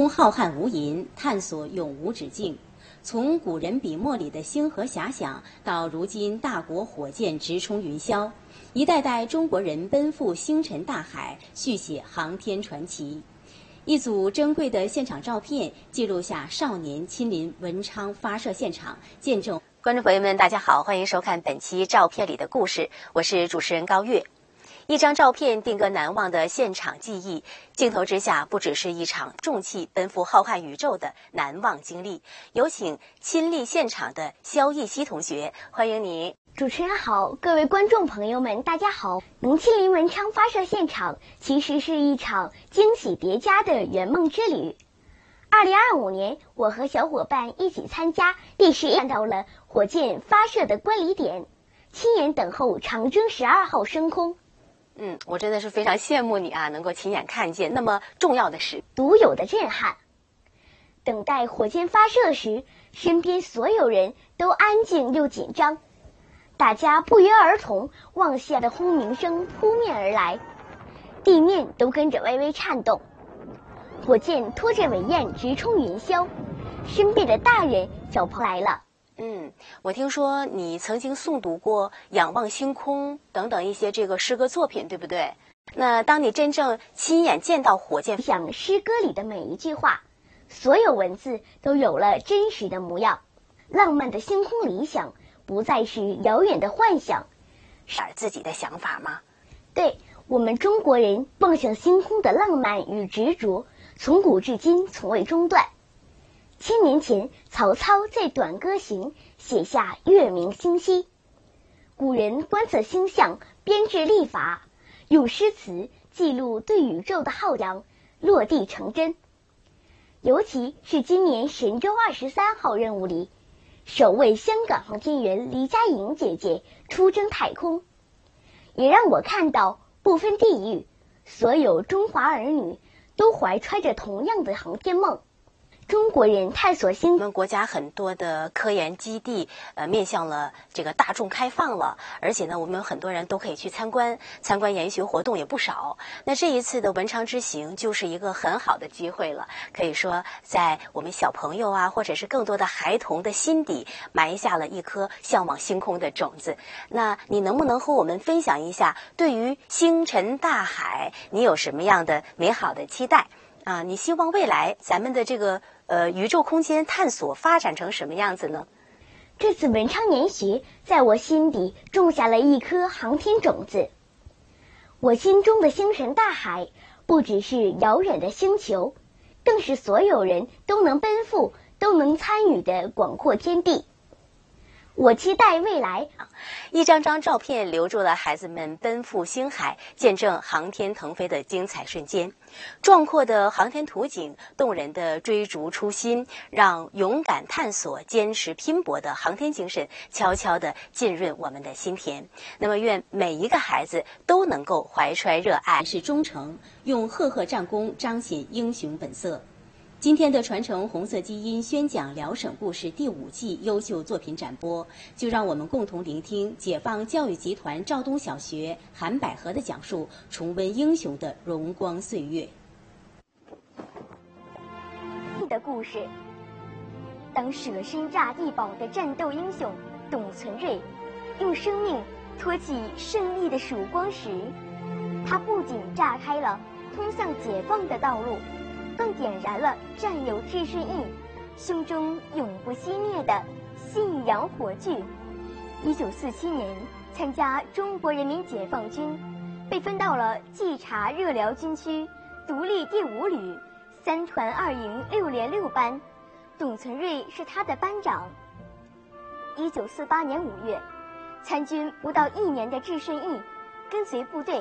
浩瀚无垠，探索永无止境。从古人笔墨里的星河遐想，到如今大国火箭直冲云霄，一代代中国人奔赴星辰大海，续写航天传奇。一组珍贵的现场照片，记录下少年亲临文昌发射现场，见证。观众朋友们，大家好，欢迎收看本期《照片里的故事》，我是主持人高月。一张照片定格难忘的现场记忆，镜头之下不只是一场重器奔赴浩瀚宇宙的难忘经历。有请亲历现场的肖艺希同学，欢迎你。 主持人好，各位观众朋友们，大家好。能亲临文昌发射现场，其实是一场惊喜叠加的圆梦之旅。2025年，我和小伙伴一起参加第11看到了火箭发射的观礼点，亲眼等候长征12号升空。 我真的是非常羡慕你啊，能够亲眼看见那么重要的事， 独有的震撼。等待火箭发射时，身边所有人都安静又紧张，大家不约而同望下的轰鸣声扑面而来，地面都跟着微微颤动。火箭拖着尾焰直冲云霄，身边的大人小朋友来了。 我听说你曾经诵读过《仰望星空》等等一些这个诗歌作品，对不对？那当你真正亲眼见到火箭， 想诗歌里的每一句话，所有文字都有了真实的模样。浪漫的星空理想不再是遥远的幻想， 是自己的想法吗？ 对，我们中国人望向星空的浪漫与执着，从古至今从未中断。1000年前，曹操在《短歌行》写下月明星稀。古人观测星象，编制历法，用诗词记录对宇宙的浩洋，落地成真。尤其是今年神舟23号任务里，首位香港航天员黎佳莹姐姐出征太空，也让我看到不分地域，所有中华儿女都怀揣着同样的航天梦。中国人探索星， 我们国家很多的科研基地，面向了这个大众开放了，而且呢，我们有很多人都可以去参观研学活动也不少。那这一次的文昌之行就是一个很好的机会了，可以说在我们小朋友啊，或者是更多的孩童的心底埋下了一颗向往星空的种子。那你能不能和我们分享一下，对于星辰大海，你有什么样的美好的期待？你希望未来咱们的这个宇宙空间探索发展成什么样子呢？ 这次文昌研学在我心底种下了一颗航天种子。我心中的星辰大海，不只是遥远的星球，更是所有人都能奔赴、都能参与的广阔天地。我期待未来， 一张张照片留住了孩子们奔赴星海，见证航天腾飞的精彩瞬间。壮阔的航天图景，动人的追逐初心，让勇敢探索、坚持拼搏的航天精神悄悄地浸润我们的心田。那么，愿每一个孩子都能够怀揣热爱，是忠诚，用赫赫战功彰显英雄本色。今天的传承红色基因宣讲辽沈故事第5季优秀作品展播，就让我们共同聆听解放教育集团肇东小学韩百合的讲述，重温英雄的荣光岁月。 的故事，当舍身炸地堡的战斗英雄董存瑞用生命托起胜利的曙光时，他不仅炸开了通向解放的道路，更点燃了战友智顺义胸中永不熄灭的信仰火炬。1947年参加中国人民解放军，被分到了冀察热辽军区独立第5旅3团2营6连6班，董存瑞是他的班长。1948年5月，参军不到1年的智顺义跟随部队